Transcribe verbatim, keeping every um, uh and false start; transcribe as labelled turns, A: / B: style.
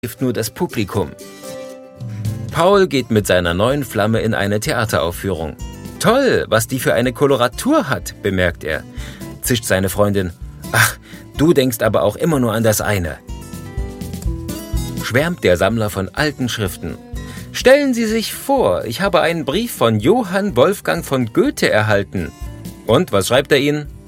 A: hilft nur das Publikum. Paul geht mit seiner neuen Flamme in eine Theateraufführung. Toll, was die für eine Koloratur hat, bemerkt er. Zischt seine Freundin. Ach, du denkst aber auch immer nur an das eine. Schwärmt der Sammler von alten Schriften. Stellen Sie sich vor, ich habe einen Brief von Johann Wolfgang von Goethe erhalten. Und was schreibt er Ihnen?